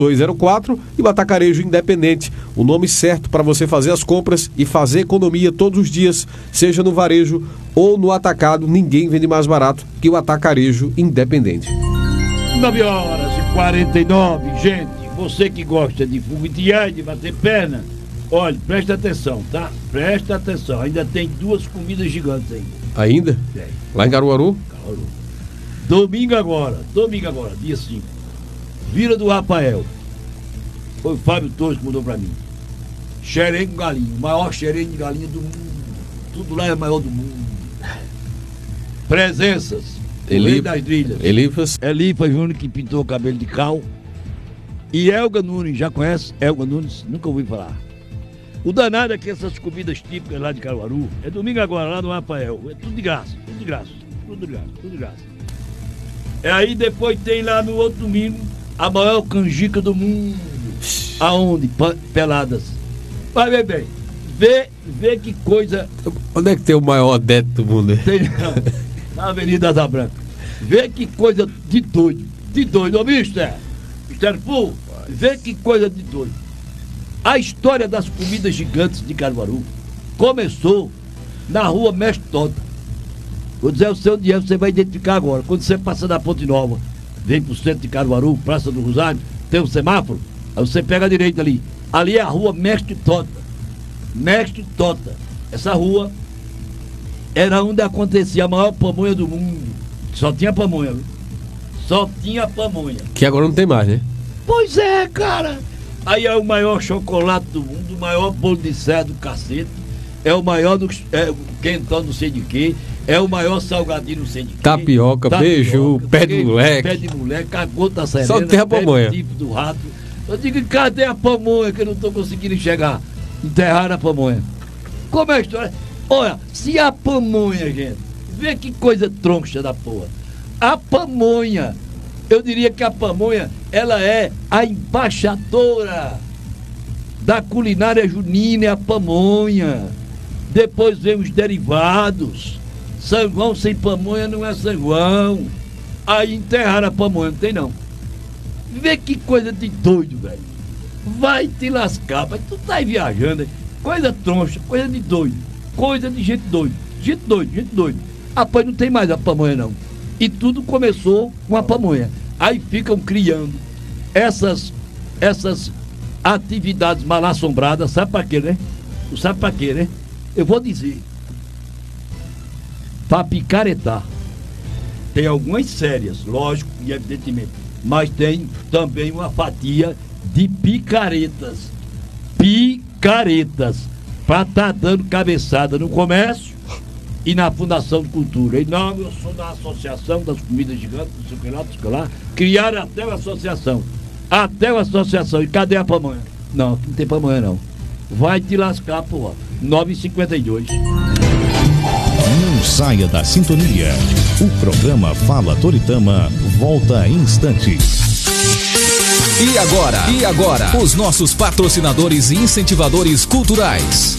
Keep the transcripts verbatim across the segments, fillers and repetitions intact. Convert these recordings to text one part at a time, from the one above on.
dois zero quatro e o Atacarejo Independente, o nome certo para você fazer as compras e fazer economia todos os dias, seja no varejo ou no atacado. Ninguém vende mais barato que o Atacarejo Independente. nove horas e quarenta e nove, gente, você que gosta de foguetear e de bater perna, olha, presta atenção, tá? Presta atenção, ainda tem duas comidas gigantes ainda. Ainda? Tem. Lá em Caruaru? Caruaru. Domingo agora, domingo agora, dia cinco. Vila do Rafael. Foi o Fábio Torres que mandou pra mim. Xerém com galinha, o maior xerém de galinha do mundo. Tudo lá é o maior do mundo. Presenças. Eli... Rei das Trilhas. Elifas. Elifas Júnior, que pintou o cabelo de cal. E Elga Nunes, já conhece? Elga Nunes? Nunca ouvi falar. O danado é que essas comidas típicas lá de Caruaru, é domingo agora, lá no Rafael. É tudo de graça, tudo de graça, tudo de graça, tudo de graça. É aí depois tem lá no outro domingo a maior canjica do mundo. Aonde? Peladas. Vai ver bem. Vê, vê que coisa. Onde é que tem o maior adepto do mundo? Tem na Avenida Asa Branca. Vê que coisa de doido. De doido, ô mister. Mister Pô, vê que coisa de doido. A história das comidas gigantes de Caruaru começou na rua Mestre Tota. Vou dizer o seu dinheiro, você vai identificar agora. Quando você passa da Ponte Nova, vem pro centro de Caruaru, Praça do Rosário, tem um semáforo, aí você pega a direita ali. Ali é a rua Mestre Tota. Mestre Tota. Essa rua era onde acontecia a maior pamonha do mundo. Só tinha pamonha, viu? Só tinha pamonha. Que agora não tem mais, né? Pois é, cara. Aí é o maior chocolate do mundo, o maior bolo de serra do cacete. É o maior do é, o quentão não sei de quê. É o maior salgadinho não sei de quê. Tapioca, tapioca beiju, pé de moleque. Pé de moleque, a gota serena. Só tem a pamonha. Tipo do rato. Eu digo, cadê a pamonha que eu não tô conseguindo enxergar? Enterrar a pamonha. Como é a história? Olha, se a pamonha, gente, vê que coisa troncha da porra. A pamonha, eu diria que a pamonha, ela é a embaixadora da culinária junina, é a pamonha. Depois vem os derivados. São João sem pamonha não é São João. Aí enterraram a pamonha, não tem não. Vê que coisa de doido, velho. Vai te lascar, mas tu tá aí viajando, hein? Coisa troncha, coisa de doido. Coisa de gente doido. Gente doido, gente doido. Rapaz, não tem mais a pamonha não. E tudo começou com a pamonha. Aí ficam criando essas, essas atividades mal assombradas, sabe pra quê, né? Tu sabe pra quê, né? Eu vou dizer. Pra picaretar. Tem algumas sérias, lógico e evidentemente. Mas tem também uma fatia de picaretas. Picaretas. Pra tá dando cabeçada no comércio e na Fundação de Cultura. E não, eu sou da Associação das Comidas Gigantes, não sei o que lá, não sei o que lá. Criaram até uma associação. Até uma associação. E cadê a pamonha? Não, não tem pamonha não. Vai te lascar, porra. nove e cinquenta e dois. Não saia da sintonia. O programa Fala Toritama volta em instantes. E agora? E agora? Os nossos patrocinadores e incentivadores culturais.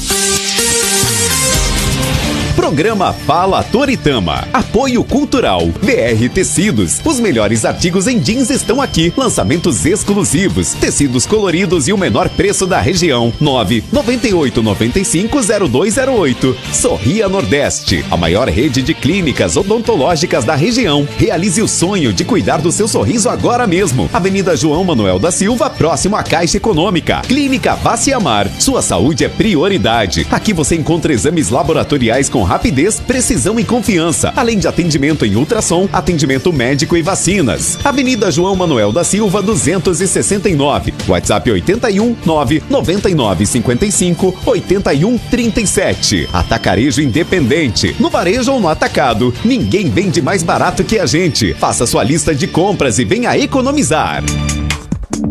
Programa Fala Toritama. Apoio Cultural. B R Tecidos. Os melhores artigos em jeans estão aqui. Lançamentos exclusivos. Tecidos coloridos e o menor preço da região. nove nove oito nove cinco zero dois zero oito. Sorria Nordeste. A maior rede de clínicas odontológicas da região. Realize o sonho de cuidar do seu sorriso agora mesmo. Avenida João Manuel da Silva, próximo à Caixa Econômica. Clínica Vaciamar. Sua saúde é prioridade. Aqui você encontra exames laboratoriais com rapidez, precisão e confiança, além de atendimento em ultrassom, atendimento médico e vacinas. Avenida João Manuel da Silva, duzentos e sessenta e nove. WhatsApp oitenta e um, nove nove nove cinco cinco, oitenta e um, trinta e sete. Atacarejo Independente. No varejo ou no atacado, ninguém vende mais barato que a gente. Faça sua lista de compras e venha economizar.